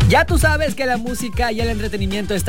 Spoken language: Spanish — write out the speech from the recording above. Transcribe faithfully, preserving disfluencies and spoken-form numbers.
Ya tú sabes que la música y el entretenimiento están